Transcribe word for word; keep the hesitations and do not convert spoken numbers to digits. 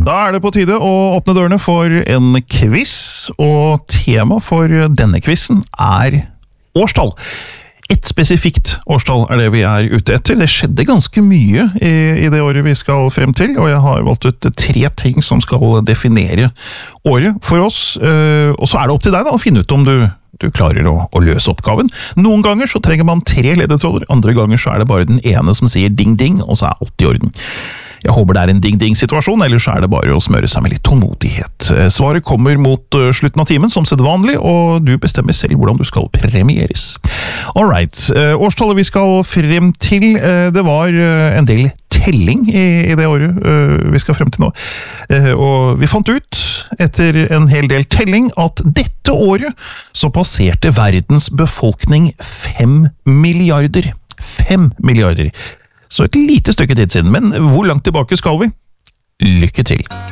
Da er det på tide å åpne dørene for en quiz, og tema for denne quizen er årstall. Et spesifikt årstall er det vi er ute etter. Det skjedde ganske mye i, i det året vi skal frem til, og jeg har valgt ut tre ting som skal definere året for oss. Og så er det opp til deg da, å finne ut om du, du klarer å, å løse oppgaven. Noen ganger så trenger man tre ledetråder, andre ganger så er det bare den ene som sier ding-ding, og så er alt i orden. Jeg håper det er en ding-ding-situasjon, ellers er det bare å smøre seg med litt tålmodighet. Svaret kommer mot slutten av timen, som sedvanlig, og du bestemmer selv hvordan du skal premieres. Alright, årstallet vi skal frem til, det var en del telling i, i det året vi skal frem til nå. Og vi fant ut, etter en hel del telling, at dette året så passerte verdens befolkning fem milliarder. Fem milliarder. Så et lite stykke tid siden, men hvor langt tilbake skal vi? Lykke til!